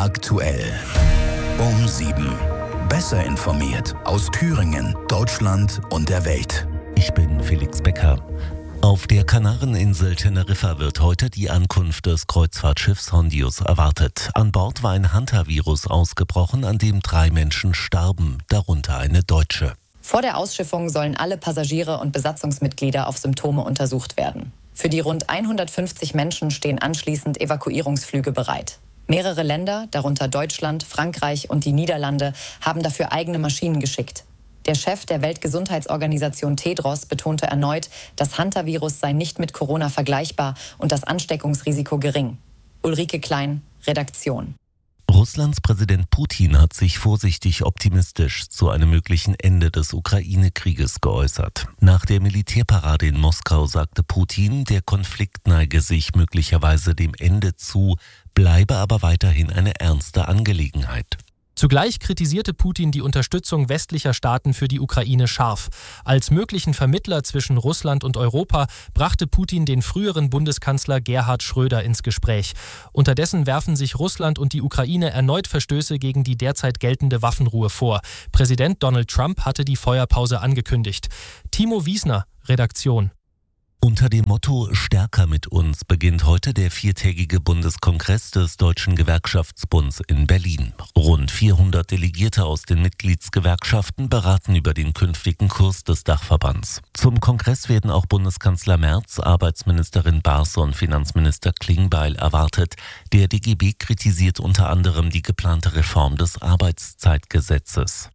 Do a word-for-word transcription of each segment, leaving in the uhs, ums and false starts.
Aktuell. Um sieben. Besser informiert aus Thüringen, Deutschland und der Welt. Ich bin Felix Becker. Auf der Kanareninsel Teneriffa wird heute die Ankunft des Kreuzfahrtschiffs Hondius erwartet. An Bord war ein Hantavirus ausgebrochen, an dem drei Menschen starben, darunter eine Deutsche. Vor der Ausschiffung sollen alle Passagiere und Besatzungsmitglieder auf Symptome untersucht werden. Für die rund hundertfünfzig Menschen stehen anschließend Evakuierungsflüge bereit. Mehrere Länder, darunter Deutschland, Frankreich und die Niederlande, haben dafür eigene Maschinen geschickt. Der Chef der Weltgesundheitsorganisation Tedros betonte erneut, das Hantavirus sei nicht mit Corona vergleichbar und das Ansteckungsrisiko gering. Ulrike Klein, Redaktion. Russlands Präsident Putin hat sich vorsichtig optimistisch zu einem möglichen Ende des Ukraine-Krieges geäußert. Nach der Militärparade in Moskau sagte Putin, der Konflikt neige sich möglicherweise dem Ende zu, bleibe aber weiterhin eine ernste Angelegenheit. Zugleich kritisierte Putin die Unterstützung westlicher Staaten für die Ukraine scharf. Als möglichen Vermittler zwischen Russland und Europa brachte Putin den früheren Bundeskanzler Gerhard Schröder ins Gespräch. Unterdessen werfen sich Russland und die Ukraine erneut Verstöße gegen die derzeit geltende Waffenruhe vor. Präsident Donald Trump hatte die Feuerpause angekündigt. Timo Wiesner, Redaktion. Unter dem Motto »Stärker mit uns« beginnt heute der viertägige Bundeskongress des Deutschen Gewerkschaftsbunds in Berlin. Rund vierhundert Delegierte aus den Mitgliedsgewerkschaften beraten über den künftigen Kurs des Dachverbands. Zum Kongress werden auch Bundeskanzler Merz, Arbeitsministerin Baas und Finanzminister Klingbeil erwartet. Der D G B kritisiert unter anderem die geplante Reform des Arbeitszeitgesetzes.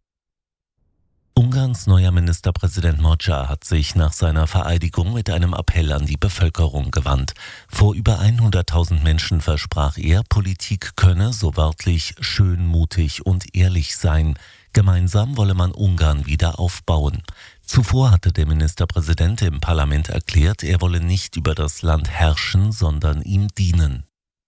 Ungarns neuer Ministerpräsident Magyar hat sich nach seiner Vereidigung mit einem Appell an die Bevölkerung gewandt. Vor über hunderttausend Menschen versprach er, Politik könne, so wörtlich, schön, mutig und ehrlich sein. Gemeinsam wolle man Ungarn wieder aufbauen. Zuvor hatte der Ministerpräsident im Parlament erklärt, er wolle nicht über das Land herrschen, sondern ihm dienen.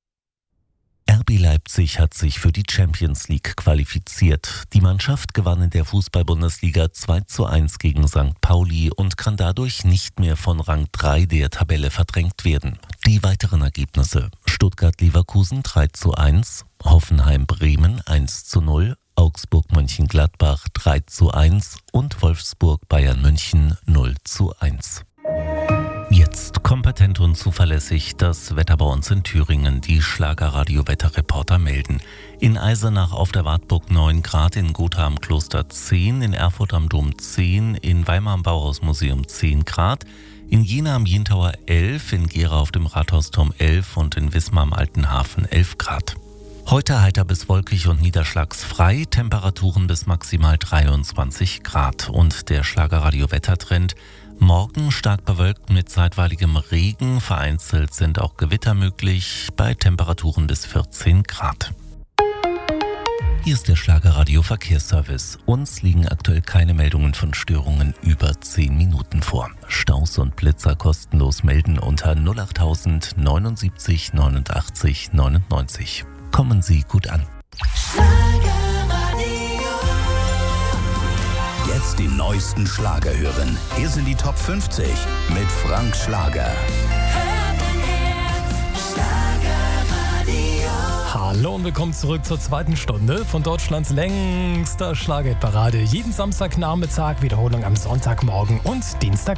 R B Leipzig hat sich für die Champions League qualifiziert. Die Mannschaft gewann in der Fußball-Bundesliga zwei zu eins gegen Sankt Pauli und kann dadurch nicht mehr von Rang drei der Tabelle verdrängt werden. Die weiteren Ergebnisse: Stuttgart-Leverkusen drei zu eins, Hoffenheim-Bremen eins zu null, Augsburg-Mönchengladbach drei zu eins und Wolfsburg-Bayern München null zu eins. Jetzt kompetent und zuverlässig das Wetter bei uns in Thüringen. Die Schlagerradio-Wetterreporter melden. In Eisenach auf der Wartburg neun Grad, in Gotha am Kloster zehn, in Erfurt am Dom zehn, in Weimar am Bauhausmuseum zehn Grad, in Jena am Jentauer elf, in Gera auf dem Rathausturm elf und in Wismar am Alten Hafen elf Grad. Heute heiter bis wolkig und niederschlagsfrei, Temperaturen bis maximal dreiundzwanzig Grad. Und der Schlagerradio-Wettertrend: morgen stark bewölkt mit zeitweiligem Regen, vereinzelt sind auch Gewitter möglich, bei Temperaturen bis vierzehn Grad. Hier ist der Schlagerradio Verkehrsservice. Uns liegen aktuell keine Meldungen von Störungen über zehn Minuten vor. Staus und Blitzer kostenlos melden unter null achttausend neunundsiebzig neunundachtzig neunundneunzig. Kommen Sie gut an. Jetzt die neuesten Schlager hören. Hier sind die Top fünfzig mit Frank Schlager. Hallo und willkommen zurück zur zweiten Stunde von Deutschlands längster Schlagerparade. Jeden Samstagnachmittag, Wiederholung am Sonntagmorgen und Dienstag.